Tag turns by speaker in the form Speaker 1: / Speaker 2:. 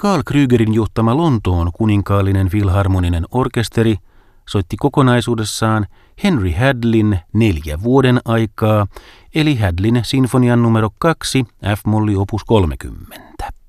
Speaker 1: Carl Krügerin johtama Lontoon kuninkaallinen filharmoninen orkesteri soitti kokonaisuudessaan Henry Hadlin 4 vuoden aikaa, eli Hadlin sinfonian numero 2 F-molli opus 30.